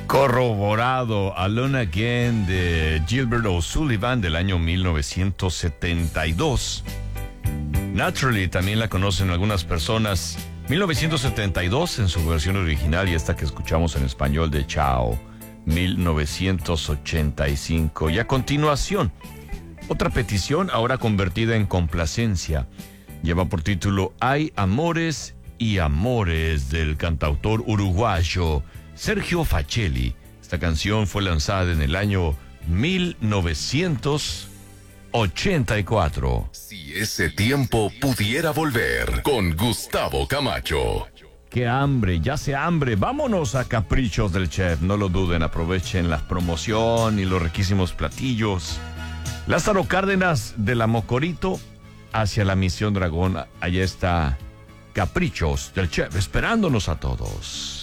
Corroborado, Alone Again de Gilbert O'Sullivan del año 1972. Naturally también la conocen algunas personas. 1972 en su versión original y esta que escuchamos en español de Chao, 1985. Y a continuación, otra petición ahora convertida en complacencia. Lleva por título Hay amores y amores del cantautor uruguayo Sergio Facelli. Esta canción fue lanzada en el año 1984. Si ese tiempo pudiera volver, con Gustavo Camacho. ¡Qué hambre! ¡Ya hace hambre! ¡Vámonos a Caprichos del Chef! No lo duden, aprovechen la promoción y los riquísimos platillos. Lázaro Cárdenas de la Mocorito hacia la Misión Dragón. Allá está Caprichos del Chef esperándonos a todos.